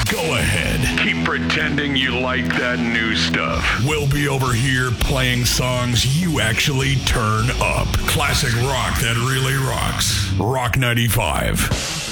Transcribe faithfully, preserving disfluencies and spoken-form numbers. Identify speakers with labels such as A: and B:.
A: Go ahead.
B: Keep pretending you like that new stuff.
A: We'll be over here playing songs you actually turn up. Classic rock that really rocks. Rock ninety-five.